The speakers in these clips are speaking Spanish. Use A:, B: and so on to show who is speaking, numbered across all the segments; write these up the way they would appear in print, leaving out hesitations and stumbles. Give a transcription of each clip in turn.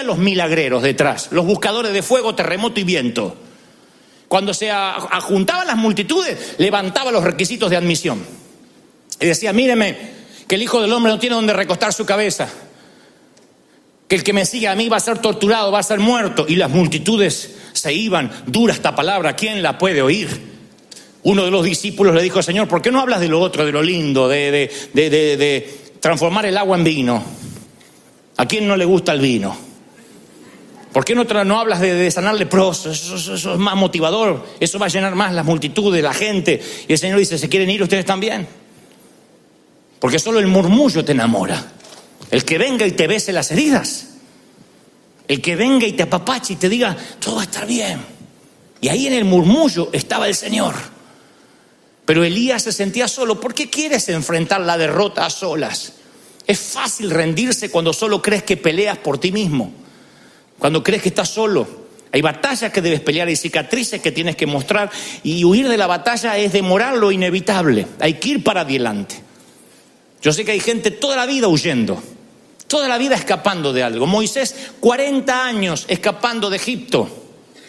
A: los milagreros detrás, los buscadores de fuego, terremoto y viento. Cuando se juntaban las multitudes, levantaba los requisitos de admisión. Y decía, míreme, que el Hijo del Hombre no tiene donde recostar su cabeza. Que el que me sigue a mí va a ser torturado, va a ser muerto. Y las multitudes se iban. Dura esta palabra, ¿quién la puede oír? Uno de los discípulos le dijo, Señor, ¿por qué no hablas de lo otro, de lo lindo, de transformar el agua en vino? ¿A quién no le gusta el vino? ¿Por qué no hablas de sanar leprosos? Eso es más motivador, eso va a llenar más las multitudes, la gente. Y el Señor dice, ¿se quieren ir ustedes también? Porque solo el murmullo te enamora. El que venga y te bese las heridas. El que venga y te apapache y te diga, todo va a estar bien. Y ahí en el murmullo estaba el Señor. Pero Elías se sentía solo. ¿Por qué quieres enfrentar la derrota a solas? Es fácil rendirse cuando solo crees que peleas por ti mismo. Cuando crees que estás solo. Hay batallas que debes pelear, hay cicatrices que tienes que mostrar. Y huir de la batalla es demorar lo inevitable. Hay que ir para adelante. Yo sé que hay gente toda la vida huyendo. Toda la vida escapando de algo. Moisés, 40 años escapando de Egipto.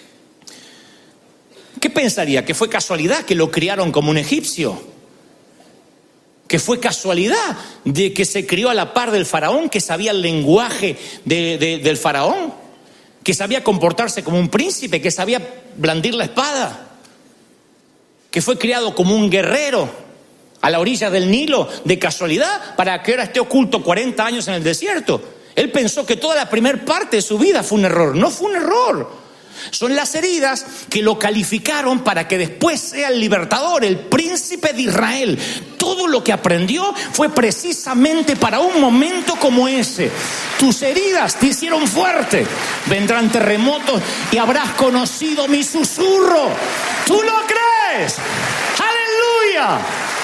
A: ¿Qué pensaría? ¿Que fue casualidad que lo criaron como un egipcio? ¿Que fue casualidad de que se crió a la par del faraón, que sabía el lenguaje del faraón? ¿Que sabía comportarse como un príncipe? ¿Que sabía blandir la espada? ¿Que fue criado como un guerrero a la orilla del Nilo de casualidad para que ahora esté oculto 40 años en el desierto? Él pensó que toda la primera parte de su vida fue un error. No fue un error. Son las heridas que lo calificaron para que después sea el libertador, el príncipe de Israel. Todo lo que aprendió fue precisamente para un momento como ese. Tus heridas te hicieron fuerte. Vendrán terremotos y habrás conocido mi susurro. ¿Tú lo crees? ¡Aleluya!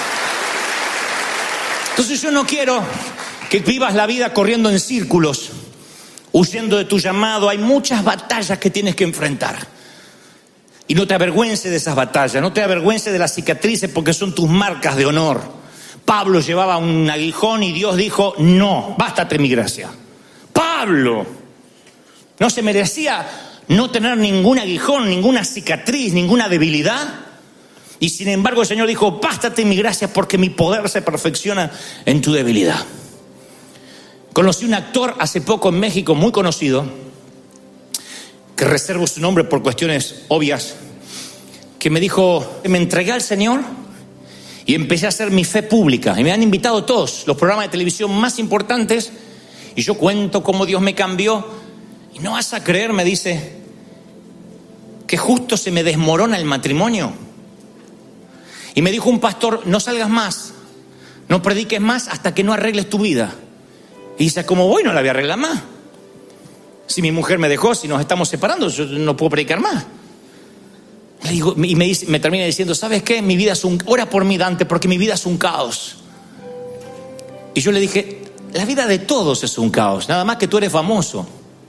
A: Entonces yo no quiero que vivas la vida corriendo en círculos, huyendo de tu llamado. Hay muchas batallas que tienes que enfrentar. Y no te avergüences de esas batallas, no te avergüences de las cicatrices, porque son tus marcas de honor. Pablo llevaba un aguijón y Dios dijo, no, bástate mi gracia. Pablo no se merecía no tener ningún aguijón, ninguna cicatriz, ninguna debilidad. Y sin embargo el Señor dijo, bástate mi gracia porque mi poder se perfecciona en tu debilidad. Conocí un actor hace poco en México muy conocido, que reservo su nombre por cuestiones obvias, que me dijo, me entregué al Señor y empecé a hacer mi fe pública. Y me han invitado todos los programas de televisión más importantes y yo cuento cómo Dios me cambió. Y no vas a creer, me dice, que justo se me desmorona el matrimonio. Y me dijo un pastor, no salgas más, no prediques más hasta que no arregles tu vida. Y dice, ¿cómo voy? No la voy a arreglar más. Si mi mujer me dejó, si nos estamos separando, yo no puedo predicar más. Le digo, y me termina diciendo, ¿sabes qué? Mi vida es ora por mí, Dante, porque mi vida es un caos. Y yo le dije, la vida de todos es un caos, nada más que tú eres famoso.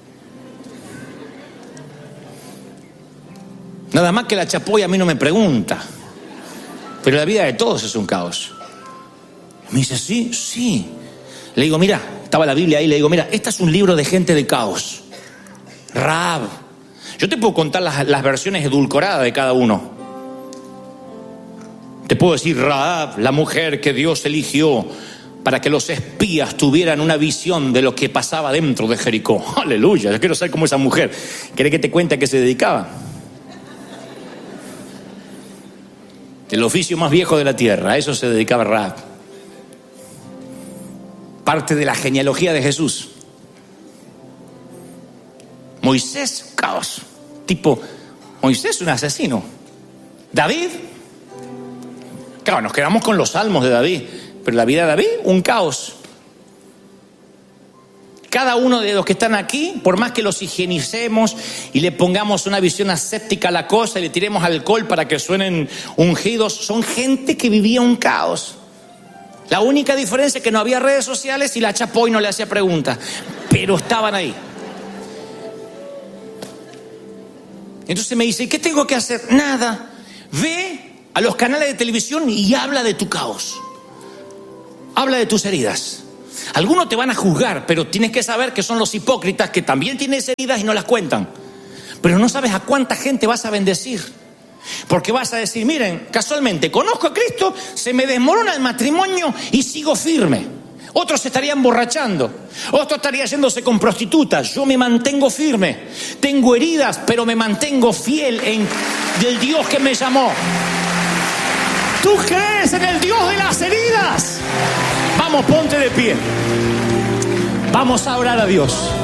A: Nada más que la chapoya a mí no me pregunta. Pero la vida de todos es un caos. Me dice, sí, sí. Le digo, mira, estaba la Biblia ahí, le digo, mira, este es un libro de gente de caos. Rahab. Yo te puedo contar las versiones edulcoradas de cada uno. Te puedo decir, Rahab, la mujer que Dios eligió para que los espías tuvieran una visión de lo que pasaba dentro de Jericó. Aleluya, yo quiero ser como esa mujer. ¿Querés que te cuente a qué se dedicaba? El oficio más viejo de la tierra, a eso se dedicaba Rahab. Parte de la genealogía de Jesús. Moisés, caos. Tipo, Moisés un asesino. David, claro, nos quedamos con los salmos de David, pero la vida de David, un caos. Cada uno de los que están aquí, por más que los higienicemos y le pongamos una visión aséptica a la cosa y le tiremos alcohol para que suenen ungidos, son gente que vivía un caos. La única diferencia es que no había redes sociales y la chapó y no le hacía preguntas, pero estaban ahí. Entonces me dice, ¿qué tengo que hacer? Nada. Ve a los canales de televisión y habla de tu caos. Habla de tus heridas. Algunos te van a juzgar, pero tienes que saber que son los hipócritas que también tienen heridas y no las cuentan. Pero no sabes a cuánta gente vas a bendecir. Porque vas a decir, miren, casualmente, conozco a Cristo, se me desmorona el matrimonio y sigo firme. Otros se estarían emborrachando, otros estarían yéndose con prostitutas. Yo me mantengo firme. Tengo heridas, pero me mantengo fiel del Dios que me llamó. ¿Tú crees en el Dios de las heridas? Vamos, ponte de pie. Vamos a orar a Dios.